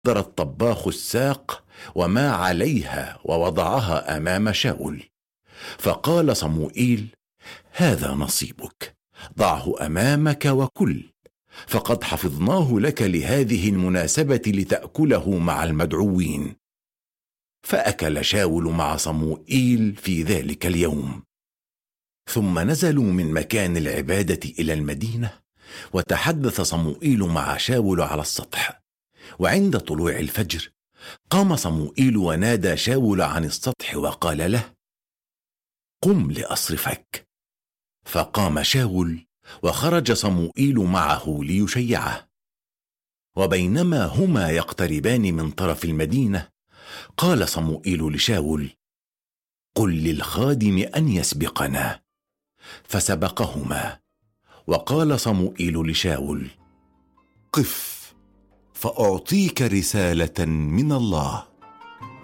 حضر الطباخ الساق وما عليها ووضعها أمام شاول، فقال صموئيل: هذا نصيبك، ضعه أمامك وكل، فقد حفظناه لك لهذه المناسبة لتأكله مع المدعوين. فأكل شاول مع صموئيل في ذلك اليوم. ثم نزلوا من مكان العبادة إلى المدينة، وتحدث صموئيل مع شاول على السطح. وعند طلوع الفجر قام صموئيل ونادى شاول عن السطح وقال له: قم لأصرفك. فقام شاول، وخرج صموئيل معه ليشيعه. وبينما هما يقتربان من طرف المدينة قال صموئيل لشاول: قل للخادم أن يسبقنا. فسبقهما. وقال صموئيل لشاول: قف فأعطيك رسالة من الله.